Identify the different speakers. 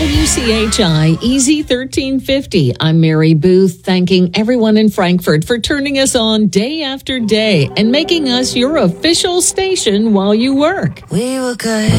Speaker 1: WCHI Easy 1350. I'm Mary Booth, thanking everyone in Frankfort for turning us on day after day and making us your official station while you work.
Speaker 2: We were good.